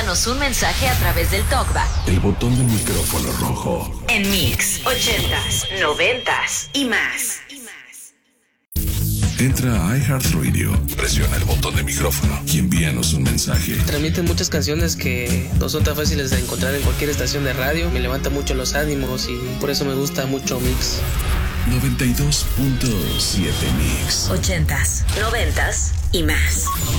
envíanos un mensaje a través del TalkBack. El botón del micrófono rojo. En Mix 80s, 90s y más. Entra a iHeartRadio, presiona el botón de micrófono y envíanos un mensaje. Transmiten muchas canciones que no son tan fáciles de encontrar en cualquier estación de radio. Me levanta mucho los ánimos y por eso me gusta mucho Mix. 92.7 Mix. 80s, 90s y más.